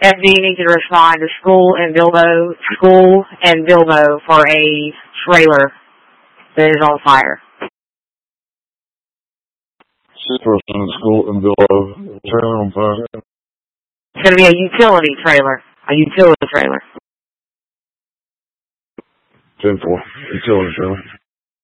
FD needs you to respond to school and Bilbo for a trailer that is on fire. Person, school and Bilbo, trailer on fire. It's going to be a utility trailer. A utility trailer. 10-4, utility trailer.